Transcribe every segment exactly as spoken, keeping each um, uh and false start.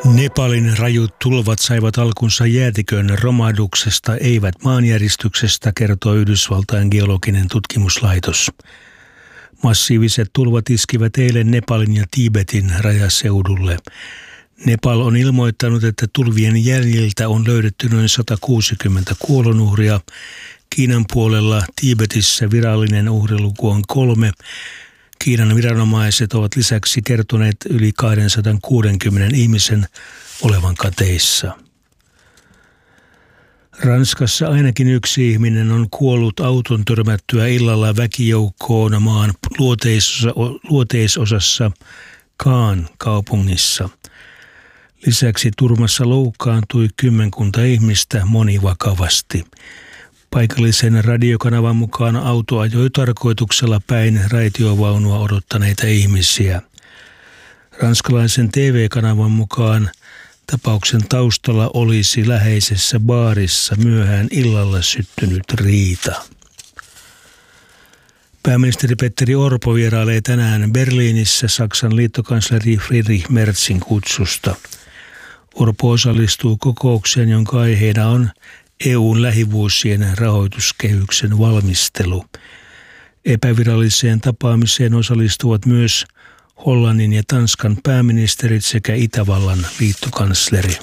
Nepalin rajut tulvat saivat alkunsa jäätikön romahduksesta, eivät maanjäristyksestä, kertoo Yhdysvaltain geologinen tutkimuslaitos. Massiiviset tulvat iskivät eilen Nepalin ja Tiibetin rajaseudulle. Nepal on ilmoittanut, että tulvien jäljiltä on löydetty noin sata kuusikymmentä kuolonuhria. Kiinan puolella Tiibetissä virallinen uhriluku on kolme. Kiinan viranomaiset ovat lisäksi kertoneet yli kaksisataakuusikymmentä ihmisen olevan kateissa. Ranskassa ainakin yksi ihminen on kuollut auton törmättyä illalla väkijoukkoon maan luoteisosa, luoteisosassa Caen kaupungissa. Lisäksi turmassa loukkaantui kymmenkunta ihmistä, moni vakavasti. Paikallisen radiokanavan mukaan auto ajoi tarkoituksella päin raitiovaunua odottaneita ihmisiä. Ranskalaisen T V-kanavan mukaan tapauksen taustalla olisi läheisessä baarissa myöhään illalla syttynyt riita. Pääministeri Petteri Orpo vierailee tänään Berliinissä Saksan liittokansleri Friedrich Merzin kutsusta. Orpo osallistuu kokoukseen, jonka aiheena on E U:n lähivuosien rahoituskehyksen valmistelu. Epäviralliseen tapaamiseen osallistuvat myös Hollannin ja Tanskan pääministerit sekä Itävallan liittokansleri.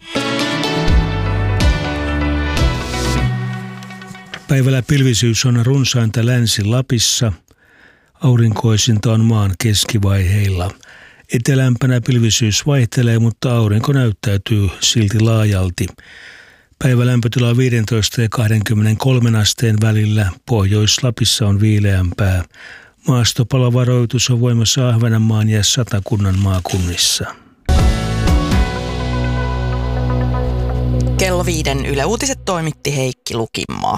Päivällä pilvisyys on runsainta Länsi-Lapissa. Aurinkoisinta on maan keskivaiheilla. Etelämpänä pilvisyys vaihtelee, mutta aurinko näyttäytyy silti laajalti. Päivälämpötila on viisitoista ja kaksikymmentäkolme asteen välillä. Pohjois-Lapissa on viileämpää. Maastopalovaroitus on voimassa Ahvenanmaan ja Satakunnan maakunnissa. Kello viiden Yle Uutiset toimitti Heikki Lukimaa.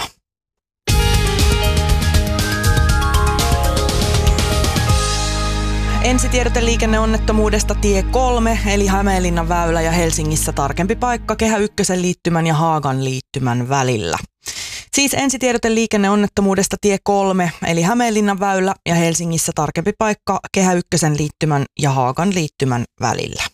Ensitiedote liikenneonnettomuudesta tie kolme, eli Hämeenlinnan väylä ja Helsingissä tarkempi paikka Kehä ykkösen liittymän ja Haagan liittymän välillä. Siis ensitiedote liikenneonnettomuudesta tie kolme, eli Hämeenlinnan väylä ja Helsingissä tarkempi paikka Kehä ykkösen liittymän ja Haagan liittymän välillä.